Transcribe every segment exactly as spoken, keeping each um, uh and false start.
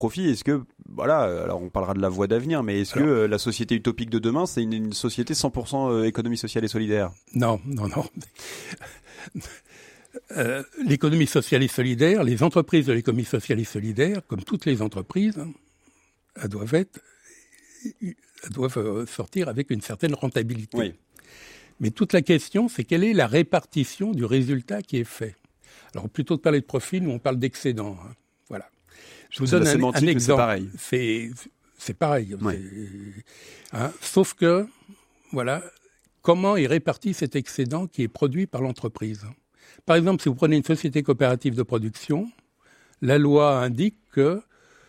profit. Est-ce que, voilà, alors on parlera de la voie d'avenir, mais est-ce alors, que euh, la société utopique de demain, c'est une, une société cent pour cent économie sociale et solidaire ? Non, non, non. euh, l'économie sociale et solidaire, les entreprises de l'économie sociale et solidaire, comme toutes les entreprises, elles doivent être, elles doivent sortir avec une certaine rentabilité. Oui. Mais toute la question, c'est quelle est la répartition du résultat qui est fait. Alors, plutôt que de parler de profit, nous, on parle d'excédent. Hein. Voilà. Je vous c'est donne un, un exemple. C'est pareil. C'est, c'est pareil. Oui. C'est, hein, sauf que, voilà, comment est réparti cet excédent qui est produit par l'entreprise ? Par exemple, si vous prenez une société coopérative de production, la loi indique que,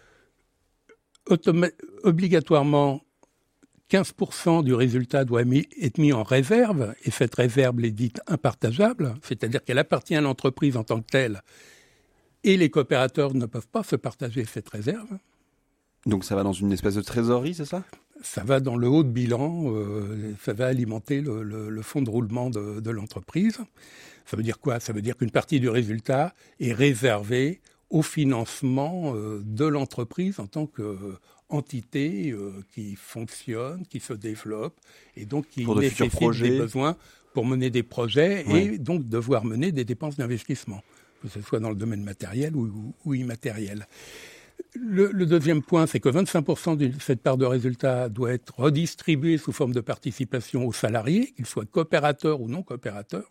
automa- obligatoirement, quinze pour cent du résultat doit être mis en réserve, et cette réserve est dite impartageable, c'est-à-dire qu'elle appartient à l'entreprise en tant que telle, et les coopérateurs ne peuvent pas se partager cette réserve. Donc ça va dans une espèce de trésorerie, c'est ça ? Ça va dans le haut de bilan, euh, ça va alimenter le, le, le fonds de roulement de, de l'entreprise. Ça veut dire quoi ? Ça veut dire qu'une partie du résultat est réservée au financement euh, de l'entreprise en tant qu'entité euh, qui fonctionne, qui se développe, et donc qui pour de nécessite des besoins pour mener des projets ouais. et donc devoir mener des dépenses d'investissement, que ce soit dans le domaine matériel ou, ou, ou immatériel. Le, le deuxième point, c'est que vingt-cinq pour cent de cette part de résultat doit être redistribuée sous forme de participation aux salariés, qu'ils soient coopérateurs ou non coopérateurs.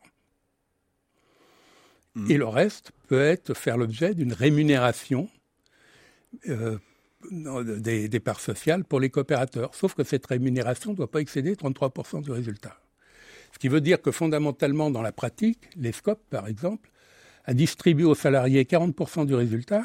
Mmh. Et le reste peut être faire l'objet d'une rémunération euh, des, des parts sociales pour les coopérateurs. Sauf que cette rémunération ne doit pas excéder trente-trois pour cent du résultat. Ce qui veut dire que fondamentalement, dans la pratique, les S C O P, par exemple, a distribué aux salariés quarante pour cent du résultat.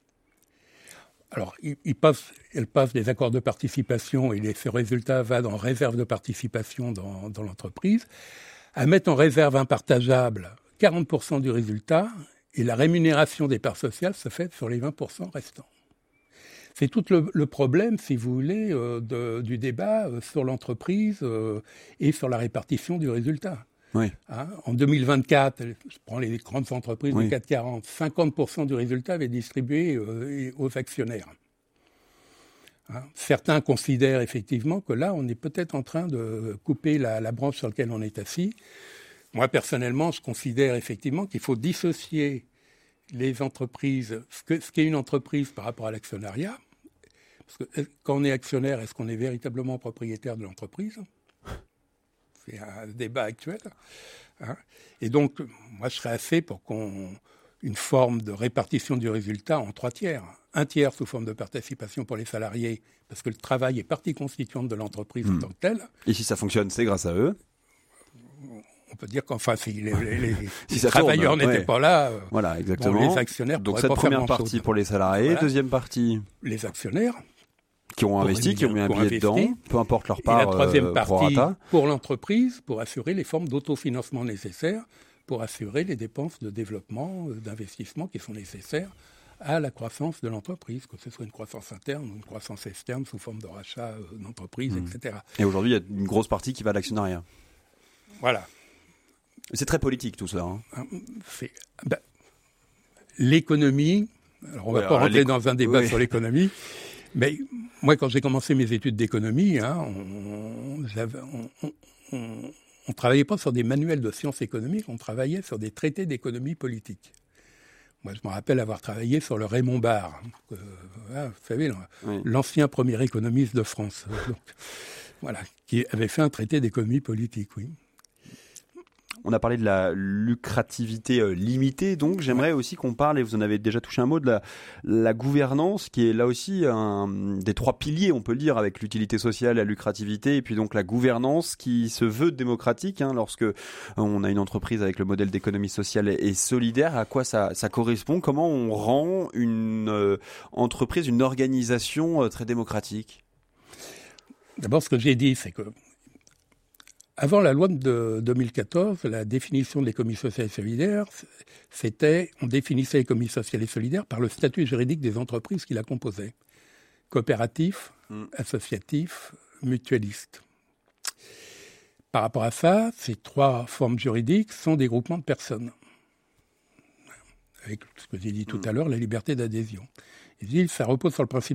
Alors, ils, ils passent, elles passent des accords de participation et les, ce résultat va dans réserve de participation dans, dans l'entreprise, à mettre en réserve impartageable quarante pour cent du résultat, et la rémunération des parts sociales se fait sur les vingt pour cent restants. C'est tout le, le problème, si vous voulez, euh, de, du débat euh, sur l'entreprise euh, et sur la répartition du résultat. Oui. Hein, en deux mille vingt-quatre, je prends les grandes entreprises oui. du CAC quarante, cinquante pour cent du résultat avait distribué euh, aux actionnaires. Hein, certains considèrent effectivement que là, on est peut-être en train de couper la, la branche sur laquelle on est assis. Moi, personnellement, je considère effectivement qu'il faut dissocier les entreprises, ce, que, ce qu'est une entreprise par rapport à l'actionnariat. Parce que quand on est actionnaire, est-ce qu'on est véritablement propriétaire de l'entreprise ? C'est un débat actuel. Hein. Et donc, moi, je serais assez pour qu'on une forme de répartition du résultat en trois tiers. Un tiers sous forme de participation pour les salariés, parce que le travail est partie constituante de l'entreprise mmh. en tant que telle. Et si ça fonctionne, c'est grâce à eux ? On peut dire qu'enfin, si les, les, les, si les travailleurs tourne, n'étaient ouais. pas là, voilà, exactement. Bon, les actionnaires donc pourraient cette pas première faire partie chose. Pour les salariés, voilà. Deuxième partie les actionnaires qui ont investi, qui ont mis un billet investi, dedans, peu importe leur part. Et la troisième euh, partie prorata. Pour l'entreprise, pour assurer les formes d'autofinancement nécessaires, pour assurer les dépenses de développement, d'investissement qui sont nécessaires à la croissance de l'entreprise, que ce soit une croissance interne ou une croissance externe sous forme de rachat d'entreprise, mmh. et cetera. Et aujourd'hui, il y a une grosse partie qui va à l'actionnariat. Voilà. C'est très politique tout ça. Hein. C'est, ben, l'économie, alors on ne ouais, va pas rentrer dans un débat oui. sur l'économie, mais moi quand j'ai commencé mes études d'économie, hein, on ne travaillait pas sur des manuels de sciences économiques, on travaillait sur des traités d'économie politique. Moi je me rappelle avoir travaillé sur le Raymond Barre, euh, hein, vous savez, oui. l'ancien premier économiste de France, donc, voilà, qui avait fait un traité d'économie politique, oui. On a parlé de la lucrativité euh, limitée, donc j'aimerais ouais. aussi qu'on parle, et vous en avez déjà touché un mot, de la, la gouvernance, qui est là aussi un des trois piliers, on peut le dire, avec l'utilité sociale, la lucrativité, et puis donc la gouvernance qui se veut démocratique, hein, lorsque on a une entreprise avec le modèle d'économie sociale et solidaire. À quoi ça, ça correspond ? Comment on rend une euh, entreprise, une organisation euh, très démocratique ? D'abord, ce que j'ai dit, c'est que avant la loi de deux mille quatorze, la définition de l'économie sociale et solidaire, c'était, on définissait l'économie sociale et solidaire par le statut juridique des entreprises qui la composaient. Coopératif, mmh. associatif, mutualiste. Par rapport à ça, ces trois formes juridiques sont des groupements de personnes. Avec ce que j'ai dit tout mmh. à l'heure, la liberté d'adhésion. Il dit, ça repose sur le principe